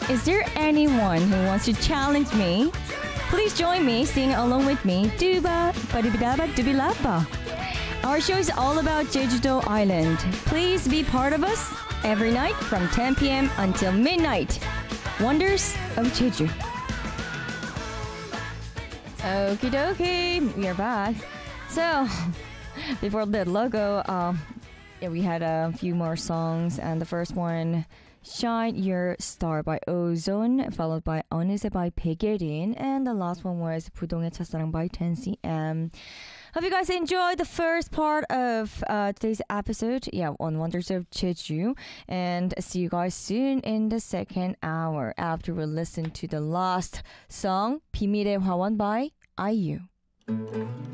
Is there anyone who wants to challenge me? Please join me, sing along with me. Duba, badibidaba, dubilaba. Our show is all about Jeju-do Island. Please be part of us every night from 10 p.m. until midnight. Wonders of Jeju. Okie dokie, we are back. So, before the logo, we had a few more songs, and the first one, Shine Your Star by Ozone, followed by 어느새 by 백예린, and the last one was 부동의 첫사랑 by 10cm. Hope you guys enjoyed the first part of today's episode, on Wonders of Jeju, and see you guys soon in the second hour after we listen to the last song, 비밀의 화원 by IU.